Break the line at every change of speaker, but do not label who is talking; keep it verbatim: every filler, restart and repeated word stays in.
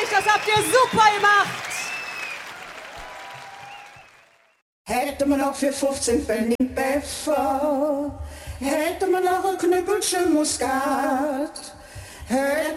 euch, das habt ihr super gemacht.
Hätte man auch für fünfzehn Pfennig Pfeffer, hätte man auch ein Knüppelchen Muskat, hätte